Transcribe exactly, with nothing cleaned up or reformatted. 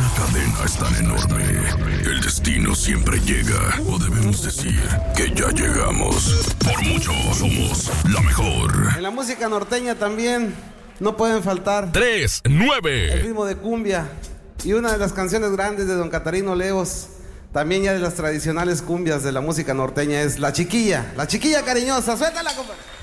Una cadena es tan enorme. El destino siempre llega. O debemos decir que ya llegamos. Por mucho somos la mejor. En la música norteña también no pueden faltar tres, nueve. el ritmo de cumbia. Y una de las canciones grandes de don Catarino Leos, también ya de las tradicionales cumbias de la música norteña, es La Chiquilla. La Chiquilla cariñosa. Suéltala, compadre.